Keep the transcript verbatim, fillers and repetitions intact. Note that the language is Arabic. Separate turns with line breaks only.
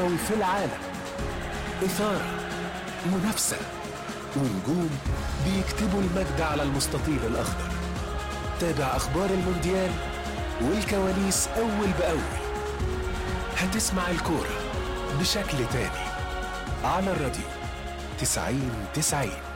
الكروي في العالم، إثارة، منافسة، ونجوم بيكتبوا المجد على المستطيل الأخضر. تابع أخبار المونديال والكواليس أول بأول. هتسمع الكورة بشكل تاني على الراديو تسعين تسعين.